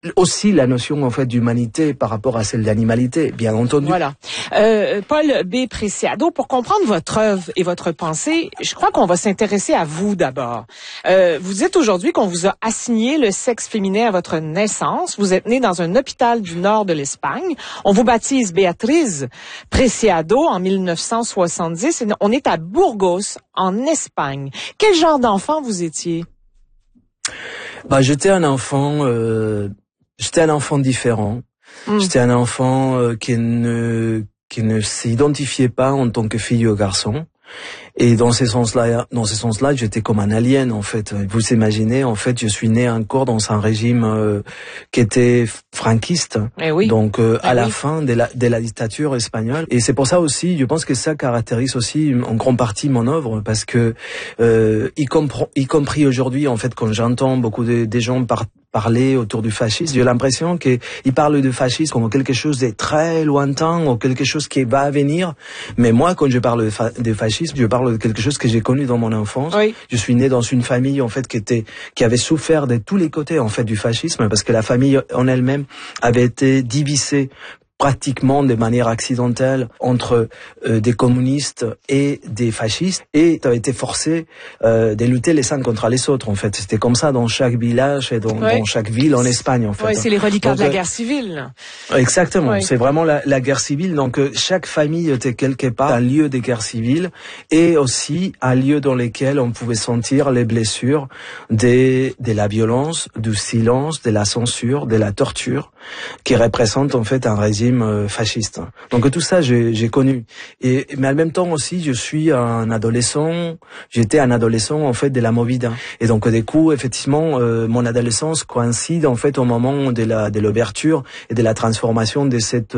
aussi la notion en fait d'humanité par rapport à celle d'animalité, bien entendu. Voilà. Paul B. Preciado, pour comprendre votre œuvre et votre pensée, je crois qu'on va s'intéresser à vous d'abord. Vous dites aujourd'hui qu'on vous a assigné le sexe féminin à votre naissance. Vous êtes né dans un hôpital du nord de l'Espagne. On vous baptise Béatrice Preciado en 1970. Et on est à Burgos, en Espagne. Quel genre d'enfant vous étiez? J'étais un enfant différent. J'étais un enfant qui ne s'identifiait pas en tant que fille ou garçon. Et dans ce sens-là, j'étais comme un alien, en fait. Vous imaginez, en fait, je suis né encore dans un régime qui était franquiste. Oui. Donc, à la fin de la dictature espagnole. Et c'est pour ça aussi, je pense que ça caractérise aussi en grande partie mon œuvre, parce que, y compris aujourd'hui, en fait, quand j'entends beaucoup des gens parler autour du fascisme, j'ai l'impression qu'ils parlent du fascisme comme quelque chose de très lointain ou quelque chose qui va venir. Mais moi, quand je parle de fascisme, je parle de quelque chose que j'ai connu dans mon enfance. Oui. Je suis né dans une famille, en fait, qui avait souffert de tous les côtés, en fait, du fascisme, parce que la famille en elle-même avait été divisée pratiquement de manière accidentelle entre des communistes et des fascistes, et tu as été forcé de lutter les uns contre les autres, en fait. C'était comme ça dans chaque village et dans chaque ville en Espagne, en fait. Oui, c'est les reliquats de la guerre civile. Exactement, Oui. c'est vraiment la guerre civile. Donc chaque famille était quelque part un lieu de guerre civile et aussi un lieu dans lequel on pouvait sentir les blessures de la violence, du silence, de la censure, de la torture, qui représente en fait un régime fasciste. Donc tout ça j'ai connu. Mais en même temps aussi j'étais un adolescent en fait de la Movida. Et donc du coup effectivement mon adolescence coïncide en fait au moment de l'ouverture et de la transformation de cette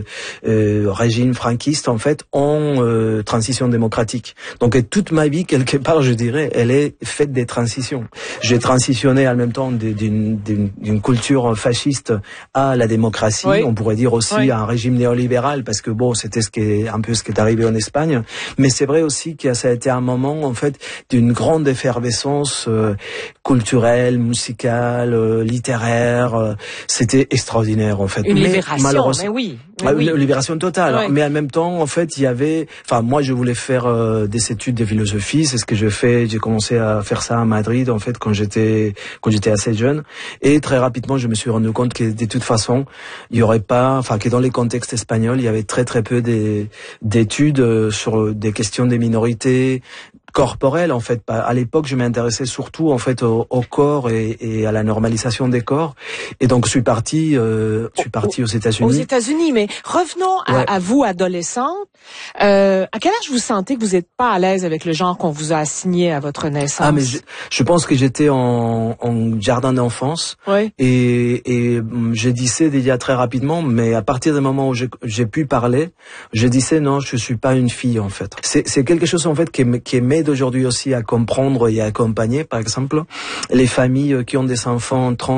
régime franquiste en fait en transition démocratique. Donc toute ma vie quelque part je dirais elle est faite des transitions. J'ai transitionné en même temps d'une culture fasciste à la démocratie, on pourrait dire aussi à un régime néolibéral, parce que bon, c'était un peu ce qui est arrivé en Espagne. Mais c'est vrai aussi que ça a été un moment, en fait, d'une grande effervescence culturelle, musicale, littéraire. C'était extraordinaire, en fait. Une libération, mais oui. Une libération totale. Ouais. Mais en même temps, en fait, moi, je voulais faire des études de philosophie. C'est ce que j'ai fait. J'ai commencé à faire ça à Madrid, en fait, quand j'étais assez jeune. Et très rapidement, je me suis rendu compte que de toute façon, il y aurait pas, que dans les contextes espagnols, il y avait très très peu d'études sur des questions des minorités corporelle, en fait. À l'époque, je m'intéressais surtout, en fait, au corps et à la normalisation des corps. Et donc, je suis parti aux États-Unis. Aux États-Unis, mais revenons à vous, adolescente. À quel âge vous sentez que vous n'êtes pas à l'aise avec le genre qu'on vous a assigné à votre naissance? Ah, mais je pense que j'étais en jardin d'enfance. Oui. Et je disais déjà très rapidement, mais à partir du moment où j'ai pu parler, je disais non, je suis pas une fille, en fait. C'est quelque chose, en fait, qui m'aide aujourd'hui aussi à comprendre et à accompagner, par exemple, les familles qui ont des enfants trans,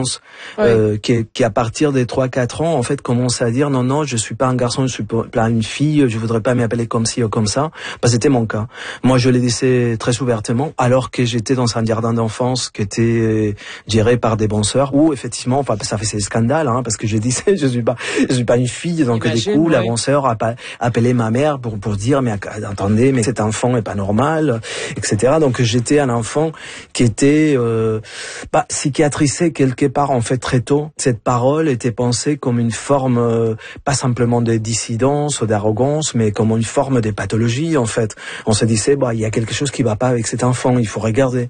qui à partir des 3-4 ans, en fait, commencent à dire non, je suis pas un garçon, je suis pas une fille, je voudrais pas m'appeler comme ci ou comme ça. C'était mon cas. Moi, je le disais très ouvertement, alors que j'étais dans un jardin d'enfance qui était géré par des bonnes sœurs, où effectivement, ça fait ces scandales, parce que je disais, je suis pas une fille, donc du coup, la bonne sœur a appelé ma mère pour dire, mais attendez, mais cet enfant est pas normal, etc. Donc j'étais un enfant qui était psychiatrisé quelque part, en fait, très tôt. Cette parole était pensée comme une forme pas simplement de dissidence ou d'arrogance, mais comme une forme de pathologie, en fait. On se disait il y a quelque chose qui va pas avec cet enfant, il faut regarder.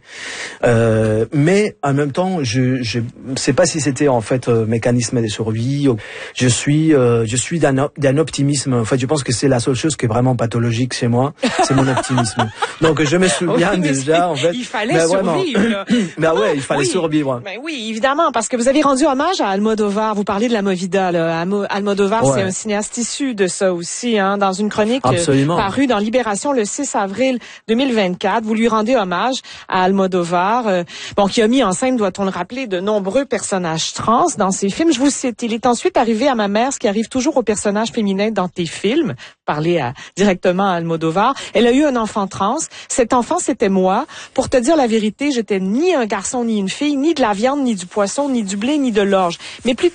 Mais en même temps, je sais pas si c'était en fait mécanisme de survie. Je suis d'un optimisme. En fait, je pense que c'est la seule chose qui est vraiment pathologique chez moi, c'est mon optimisme. Donc je me souviens déjà, en fait. Il fallait survivre. Il fallait survivre. Mais oui, évidemment, parce que vous avez rendu hommage à Almodovar. Vous parlez de la Movida, là. Almodovar, c'est un cinéaste issu de ça aussi, dans une chronique parue dans Libération le 6 avril 2024. Vous lui rendez hommage à Almodovar, qui a mis en scène, doit-on le rappeler, de nombreux personnages trans dans ses films. Je vous cite, il est ensuite arrivé à ma mère, ce qui arrive toujours aux personnages féminins dans tes films. Parlez directement à Almodovar. Elle a eu un enfant trans. Cette cet enfant, c'était moi. Pour te dire la vérité, j'étais ni un garçon, ni une fille, ni de la viande, ni du poisson, ni du blé, ni de l'orge. Mais plus